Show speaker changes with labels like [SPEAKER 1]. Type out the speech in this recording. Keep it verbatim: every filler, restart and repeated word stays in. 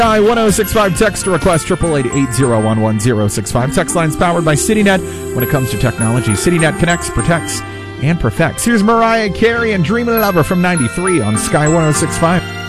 [SPEAKER 1] Sky one oh six five text to request triple eight eight zero one one zero six five. Text line's powered by CityNet. When it comes to technology, CityNet connects, protects, and perfects. Here's Mariah Carey and Dreamin' Lover from ninety-three on Sky one oh six five.